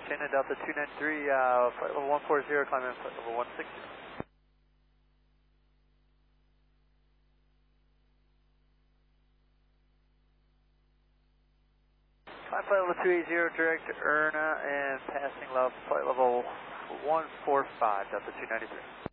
China Delta 293, flight level 140, climb in flight level 160. Climb flight level 280, direct to Erna and passing level flight level 145, Delta 293.